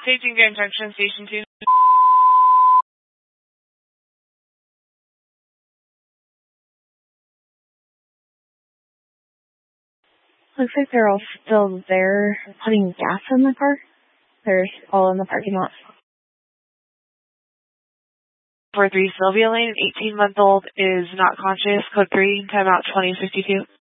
Staging Grand Junction, Station 2. Looks like they're all still there putting gas in the car. They're all in the parking lot. 43 Sylvia Lane, 18-month-old is not conscious. Code 3, timeout 2052.